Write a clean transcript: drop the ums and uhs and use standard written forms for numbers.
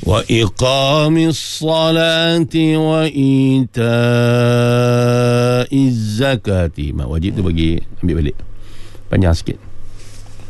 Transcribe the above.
Wa iqamis salati wa ita'iz zakati. Mak wajib tu bagi ambil balik. Panjang sikit.